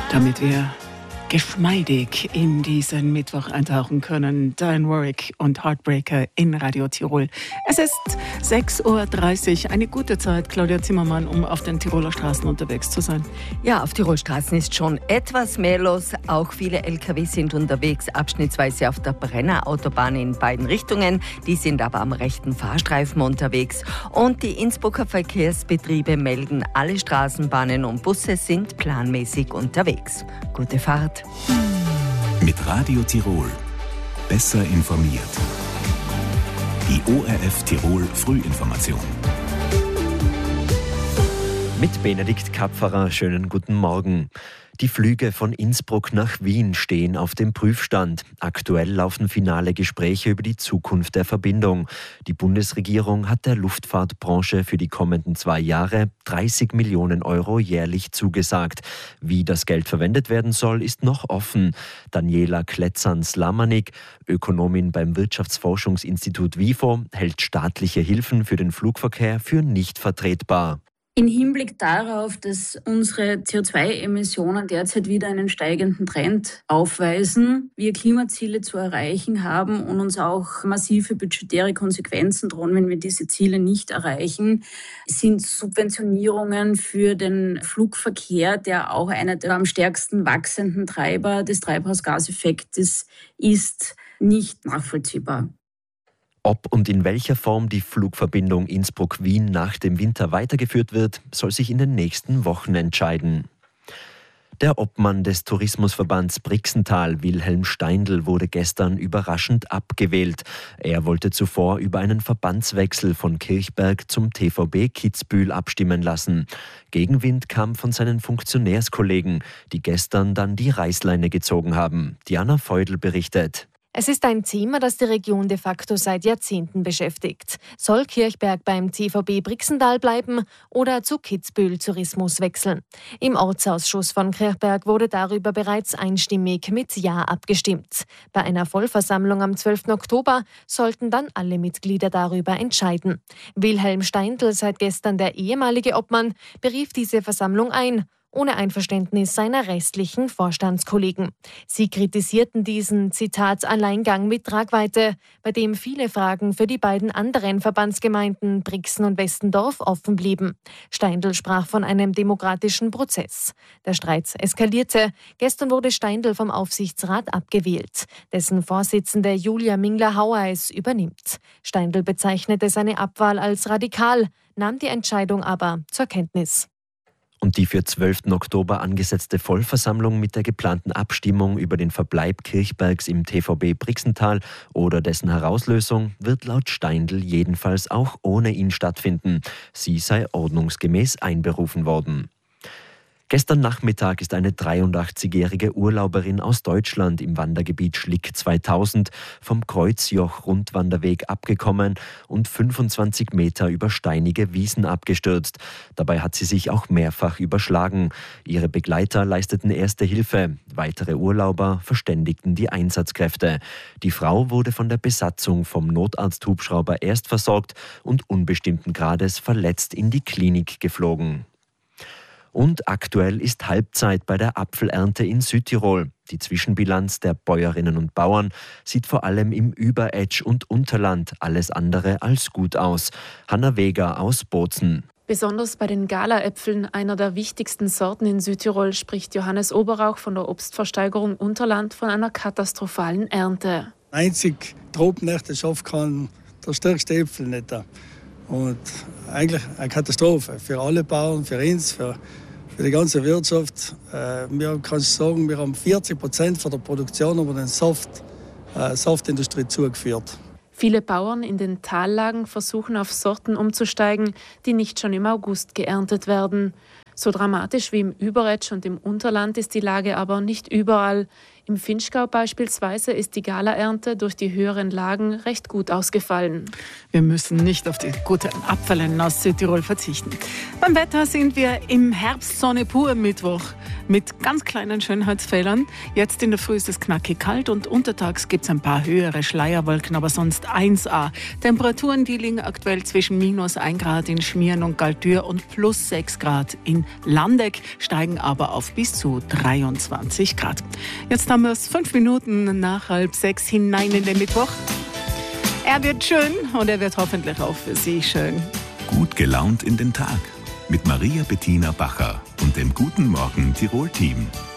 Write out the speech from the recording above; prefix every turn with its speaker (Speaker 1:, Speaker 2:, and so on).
Speaker 1: Damit wir geschmeidig in diesen Mittwoch eintauchen können. Diane Warwick und Heartbreaker in Radio Tirol. Es ist 6.30 Uhr. Eine gute Zeit, Claudia Zimmermann, um auf den Tiroler Straßen unterwegs zu sein.
Speaker 2: Ja, auf Tirol Straßen ist schon etwas mehr los. Auch viele LKW sind unterwegs, abschnittsweise auf der Brenner Autobahn in beiden Richtungen. Die sind aber am rechten Fahrstreifen unterwegs. Und die Innsbrucker Verkehrsbetriebe melden, alle Straßenbahnen und Busse sind planmäßig unterwegs. Gute Fahrt.
Speaker 3: Mit Radio Tirol. Besser informiert. Die ORF Tirol Frühinformation.
Speaker 4: Mit Benedikt Kapferer, schönen guten Morgen. Die Flüge von Innsbruck nach Wien stehen auf dem Prüfstand. Aktuell laufen finale Gespräche über die Zukunft der Verbindung. Die Bundesregierung hat der Luftfahrtbranche für die kommenden 2 Jahre 30 Millionen Euro jährlich zugesagt. Wie das Geld verwendet werden soll, ist noch offen. Daniela Kletzan-Slamanik, Ökonomin beim Wirtschaftsforschungsinstitut WIFO, hält staatliche Hilfen für den Flugverkehr für nicht vertretbar.
Speaker 5: Im Hinblick darauf, dass unsere CO2-Emissionen derzeit wieder einen steigenden Trend aufweisen, wir Klimaziele zu erreichen haben und uns auch massive budgetäre Konsequenzen drohen, wenn wir diese Ziele nicht erreichen, sind Subventionierungen für den Flugverkehr, der auch einer der am stärksten wachsenden Treiber des Treibhausgaseffektes ist, nicht nachvollziehbar.
Speaker 4: Ob und in welcher Form die Flugverbindung Innsbruck-Wien nach dem Winter weitergeführt wird, soll sich in den nächsten Wochen entscheiden. Der Obmann des Tourismusverbands Brixental, Wilhelm Steindl, wurde gestern überraschend abgewählt. Er wollte zuvor über einen Verbandswechsel von Kirchberg zum TVB Kitzbühel abstimmen lassen. Gegenwind kam von seinen Funktionärskollegen, die gestern dann die Reißleine gezogen haben. Diana Feudel berichtet.
Speaker 6: Es ist ein Thema, das die Region de facto seit Jahrzehnten beschäftigt. Soll Kirchberg beim TVB Brixental bleiben oder zu Kitzbühel Tourismus wechseln? Im Ortsausschuss von Kirchberg wurde darüber bereits einstimmig mit Ja abgestimmt. Bei einer Vollversammlung am 12. Oktober sollten dann alle Mitglieder darüber entscheiden. Wilhelm Steindl, seit gestern der ehemalige Obmann, berief diese Versammlung ein, ohne Einverständnis seiner restlichen Vorstandskollegen. Sie kritisierten diesen, Zitat, Alleingang mit Tragweite, bei dem viele Fragen für die beiden anderen Verbandsgemeinden Brixen und Westendorf offen blieben. Steindl sprach von einem demokratischen Prozess. Der Streit eskalierte. Gestern wurde Steindl vom Aufsichtsrat abgewählt. Dessen Vorsitzende Julia Mingler-Haueis übernimmt. Steindl bezeichnete seine Abwahl als radikal, nahm die Entscheidung aber zur Kenntnis.
Speaker 4: Und die für 12. Oktober angesetzte Vollversammlung mit der geplanten Abstimmung über den Verbleib Kirchbergs im TVB Brixental oder dessen Herauslösung wird laut Steindl jedenfalls auch ohne ihn stattfinden. Sie sei ordnungsgemäß einberufen worden. Gestern Nachmittag ist eine 83-jährige Urlauberin aus Deutschland im Wandergebiet Schlick 2000 vom Kreuzjoch-Rundwanderweg abgekommen und 25 Meter über steinige Wiesen abgestürzt. Dabei hat sie sich auch mehrfach überschlagen. Ihre Begleiter leisteten erste Hilfe. Weitere Urlauber verständigten die Einsatzkräfte. Die Frau wurde von der Besatzung vom Notarzthubschrauber erst versorgt und unbestimmten Grades verletzt in die Klinik geflogen. Und aktuell ist Halbzeit bei der Apfelernte in Südtirol. Die Zwischenbilanz der Bäuerinnen und Bauern sieht vor allem im Überetsch und Unterland alles andere als gut aus. Hanna Weger aus Bozen.
Speaker 7: Besonders bei den Galaäpfeln, einer der wichtigsten Sorten in Südtirol, spricht Johannes Oberauch von der Obstversteigerung Unterland von einer katastrophalen Ernte.
Speaker 8: Einzig Tropennächte schaffen kann der stärkste Äpfel nicht. Und eigentlich eine Katastrophe für alle Bauern, für uns, für die ganze Wirtschaft. Wir können sagen, wir haben 40% von der Produktion über den Saftindustrie zugeführt.
Speaker 7: Viele Bauern in den Tallagen versuchen auf Sorten umzusteigen, die nicht schon im August geerntet werden. So dramatisch wie im Überetsch und im Unterland ist die Lage aber nicht überall. Im Vinschgau beispielsweise ist die Galaernte durch die höheren Lagen recht gut ausgefallen.
Speaker 1: Wir müssen nicht auf die guten Apfeln aus Südtirol verzichten. Beim Wetter sind wir im Herbstsonne pur Mittwoch. mit ganz kleinen Schönheitsfehlern. Jetzt in der Früh ist es knackig kalt und untertags gibt es ein paar höhere Schleierwolken, aber sonst 1A. Temperaturen, die liegen aktuell zwischen -1 Grad in Schmieren und Galtür und +6 Grad in Landeck, steigen aber auf bis zu 23 Grad. Jetzt haben wir es 5 Minuten nach 5:30 hinein in den Mittwoch. Er wird schön und er wird hoffentlich auch für Sie schön.
Speaker 3: Gut gelaunt in den Tag mit Maria Bettina Bacher und dem Guten Morgen Tirol-Team.